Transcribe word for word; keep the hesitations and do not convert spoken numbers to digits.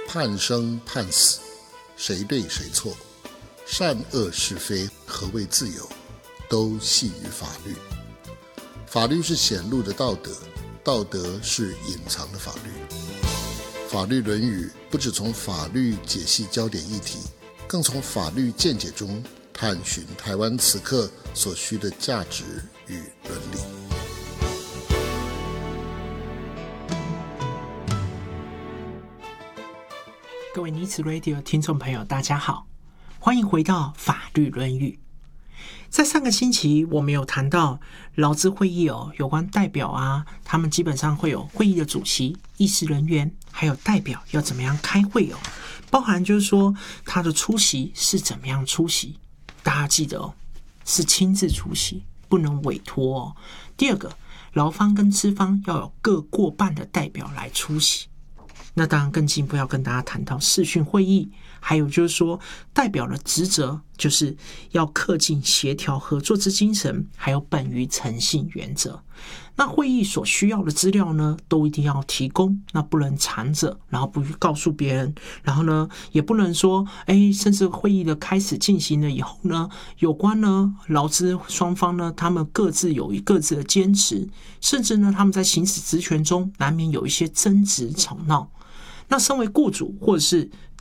判生判死，谁对谁错，善恶是非，何谓自由，都系于法律。法律是显露的道德，道德是隐藏的法律。法律论语不只从法律解析焦点议题，更从法律见解中探寻台湾此刻所需的价值与伦理。 各位尼子 Radio 听众朋友大家好，欢迎回到法律论语。在上个星期我们有谈到劳资会议哦，有关代表啊，他们基本上会有会议的主席、议事人员，还有代表要怎么样开会哦，包含就是说他的出席是怎么样出席，大家记得哦，是亲自出席，不能委托哦。第二个，劳方跟资方要有各过半的代表来出席。那当然更进一步要跟大家谈到视讯会议，还有就是说代表的职责就是要恪尽协调合作之精神，还有本于诚信原则。那会议所需要的资料呢，都一定要提供，那不能藏着，然后不告诉别人，然后呢也不能说哎，甚至会议的开始进行了以后呢，有关呢劳资双方呢，他们各自有各自的坚持，甚至呢他们在行使职权中难免有一些争执吵闹。那身为雇主或者是